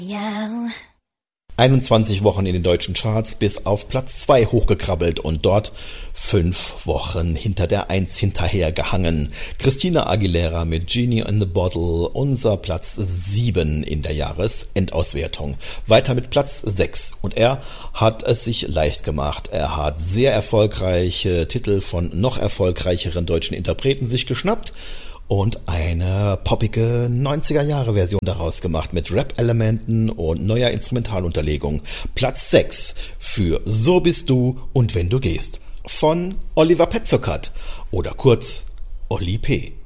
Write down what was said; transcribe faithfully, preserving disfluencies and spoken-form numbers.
Ja. einundzwanzig Wochen in den deutschen Charts bis auf Platz zwei hochgekrabbelt und dort fünf Wochen hinter der Eins hinterher gehangen. Christina Aguilera mit Genie in the Bottle, unser Platz sieben in der Jahresendauswertung. Weiter mit Platz sechs und er hat es sich leicht gemacht. Er hat sehr erfolgreiche Titel von noch erfolgreicheren deutschen Interpreten sich geschnappt und eine poppige neunziger-Jahre-Version daraus gemacht mit Rap-Elementen und neuer Instrumentalunterlegung. Platz sechs für So bist du und wenn du gehst von Oliver Petzokat oder kurz Oli P.